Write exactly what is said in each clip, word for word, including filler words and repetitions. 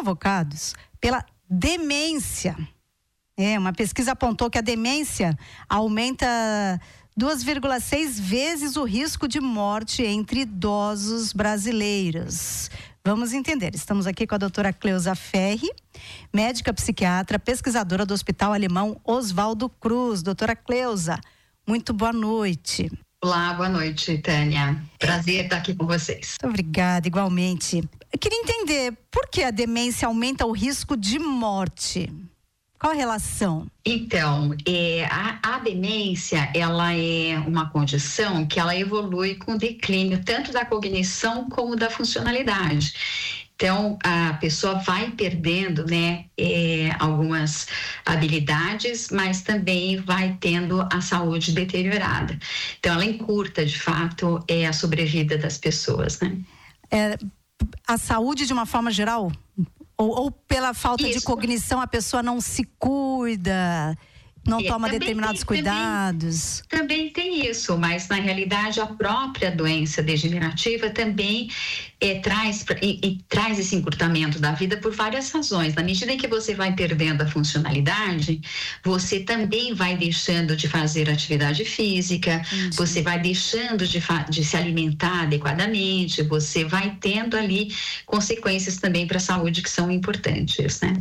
provocados pela demência. É, uma pesquisa apontou que a demência aumenta duas vírgula seis vezes o risco de morte entre idosos brasileiros. Vamos entender. Estamos aqui com a doutora Cleusa Ferri, médica psiquiatra, pesquisadora do Hospital Alemão Oswaldo Cruz. Doutora Cleusa, muito boa noite. Olá, boa noite, Tânia. Prazer estar aqui com vocês. Muito obrigada, igualmente. Eu queria entender por que a demência aumenta o risco de morte. Qual a relação? Então, é, a, a demência, ela é uma condição que ela evolui com o declínio tanto da cognição como da funcionalidade. Então, a pessoa vai perdendo, né, é, algumas habilidades, mas também vai tendo a saúde deteriorada. Então, ela encurta, de fato, é, a sobrevida das pessoas, né? É, a saúde, de uma forma geral? Ou, ou pela falta Isso. de cognição, a pessoa não se cuida, não é, toma também determinados tem, cuidados? Também, também tem isso, mas na realidade a própria doença degenerativa também é, traz, e, e traz esse encurtamento da vida por várias razões. Na medida em que você vai perdendo a funcionalidade, você também vai deixando de fazer atividade física, Entendi. Você vai deixando de, de se alimentar adequadamente, você vai tendo ali consequências também para a saúde que são importantes, né?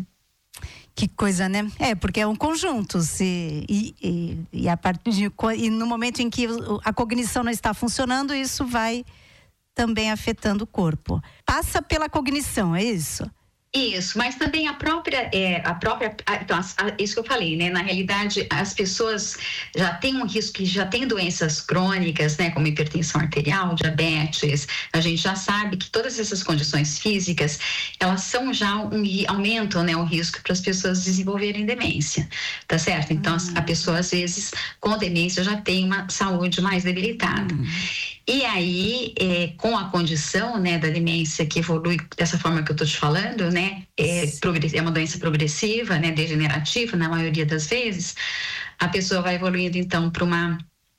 Que coisa, né? É, porque é um conjunto, se, e, e, e, a partir de, e no momento em que a cognição não está funcionando, isso vai também afetando o corpo. Passa pela cognição, é isso? Isso, mas também a própria, é, a própria, então, a, isso que eu falei, né? Na realidade, as pessoas já têm um risco, que já têm doenças crônicas, né? Como hipertensão arterial, diabetes. A gente já sabe que todas essas condições físicas, elas são já um, aumentam, né? O risco para as pessoas desenvolverem demência, tá certo? Então, uhum. a pessoa, às vezes, com demência já tem uma saúde mais debilitada. Uhum. E aí, é, com a condição, né, da demência que evolui dessa forma que eu estou te falando, né, é, é uma doença progressiva, né, degenerativa, na maioria das vezes, a pessoa vai evoluindo, então, para uma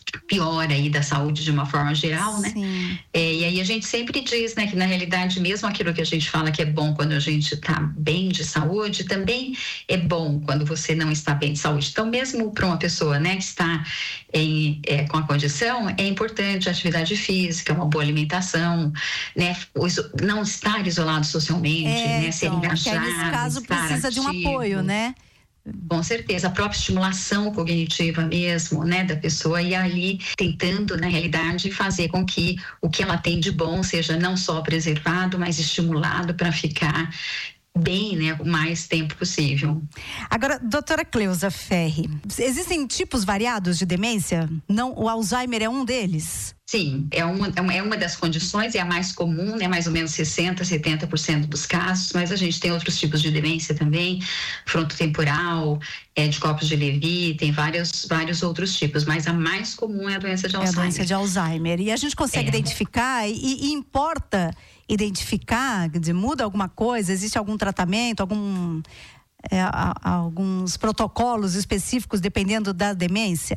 piora aí da saúde de uma forma geral, né? É, e aí a gente sempre diz, né, que na realidade mesmo aquilo que a gente fala que é bom quando a gente está bem de saúde, também é bom quando você não está bem de saúde. Então mesmo para uma pessoa, né, que está em, é, com a condição, é importante a atividade física, uma boa alimentação, né, não estar isolado socialmente, é, né, ser então, engajado, que aí nesse caso precisa ativo. De um apoio, né? Com certeza, a própria estimulação cognitiva mesmo, né, da pessoa, e ali tentando, na realidade, fazer com que o que ela tem de bom seja não só preservado, mas estimulado para ficar bem, né, o mais tempo possível. Agora, doutora Cleusa Ferri, existem tipos variados de demência? Não, o Alzheimer é um deles? Sim, é uma, é uma das condições, é a mais comum, né, mais ou menos sessenta, setenta por cento dos casos, mas a gente tem outros tipos de demência também, frontotemporal, é, de Corpus de Levy, tem vários, vários outros tipos, mas a mais comum é a doença de Alzheimer. É a doença de Alzheimer, e a gente consegue é. identificar, e, e importa identificar, quer dizer, muda alguma coisa, existe algum tratamento, algum, é, a, a, alguns protocolos específicos dependendo da demência?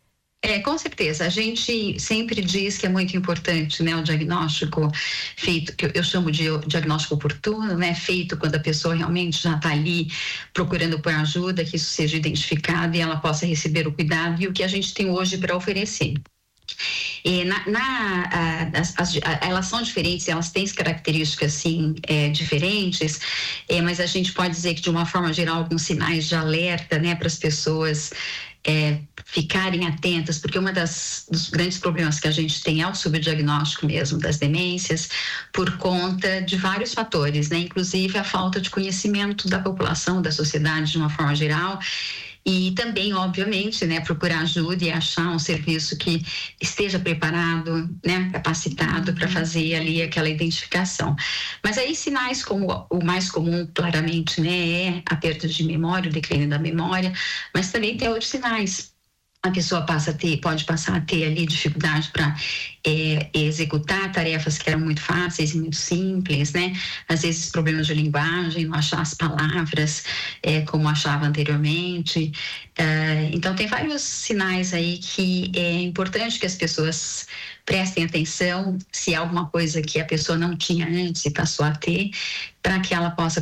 É, com certeza, a gente sempre diz que é muito importante, né, o diagnóstico feito, que eu chamo de diagnóstico oportuno, né, feito quando a pessoa realmente já está ali procurando por ajuda, que isso seja identificado e ela possa receber o cuidado e o que a gente tem hoje para oferecer. E na, na, a, as, as, a, elas são diferentes, elas têm características sim, é, diferentes, é, mas a gente pode dizer que de uma forma geral alguns sinais de alerta, né, para as pessoas é, ficarem atentas, porque uma das dos grandes problemas que a gente tem é o subdiagnóstico mesmo das demências, por conta de vários fatores, né, inclusive a falta de conhecimento da população, da sociedade de uma forma geral. E também, obviamente, né, procurar ajuda e achar um serviço que esteja preparado, né, capacitado para fazer ali aquela identificação. Mas aí sinais como o mais comum, claramente, né, é a perda de memória, o declínio da memória, mas também tem outros sinais. A pessoa passa a ter, pode passar a ter ali dificuldade para é, executar tarefas que eram muito fáceis e muito simples, né? Às vezes problemas de linguagem, não achar as palavras é, como achava anteriormente. Uh, então tem vários sinais aí que é importante que as pessoas prestem atenção se há alguma coisa que a pessoa não tinha antes e passou a ter, para que ela possa